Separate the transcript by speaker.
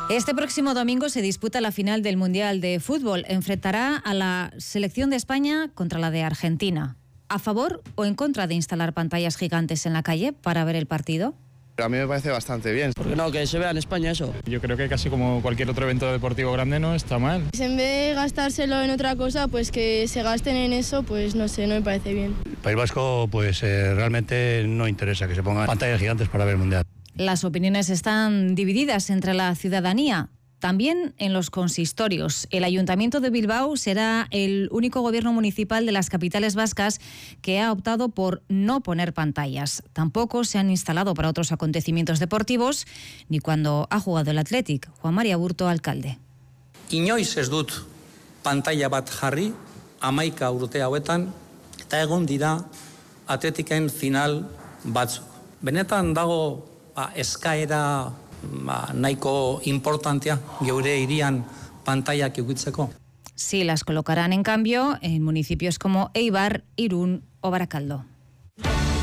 Speaker 1: Este próximo domingo se disputa la final del Mundial de Fútbol. Enfrentará a la selección de España contra la de Argentina. ¿A favor o en contra de instalar pantallas gigantes en la calle para ver el partido?
Speaker 2: A mí me parece bastante bien.
Speaker 3: Porque no, que se vea en España eso.
Speaker 4: Yo creo que casi como cualquier otro evento deportivo grande no está mal.
Speaker 5: En vez de gastárselo en otra cosa, pues que se gasten en eso, pues no sé, no me parece bien.
Speaker 6: El País Vasco pues realmente no interesa que se pongan pantallas gigantes para ver el Mundial.
Speaker 1: Las opiniones están divididas entre la ciudadanía. También en los consistorios. El Ayuntamiento de Bilbao será el único gobierno municipal de las capitales vascas que ha optado por no poner pantallas. Tampoco se han instalado para otros acontecimientos deportivos, ni cuando ha jugado el Athletic. Juan María Burto, alcalde.
Speaker 7: Inoiz ez dut pantalla bat jarri, 11 urte hauetan, eta egon dira Athleticen final batzuk. Benetan dago eskaera nahiko importantea geure hirian pantallak edukitzeko.
Speaker 1: Sí, las colocarán en cambio en municipios como Eibar, Irún o Barakaldo.